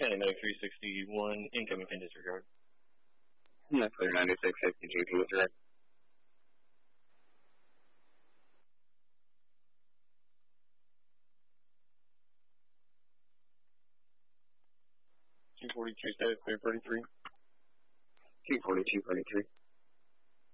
County Medic 361, incoming pin disregard. That's clear 9650 GP is direct. Two 42 status clear 33. 242 33.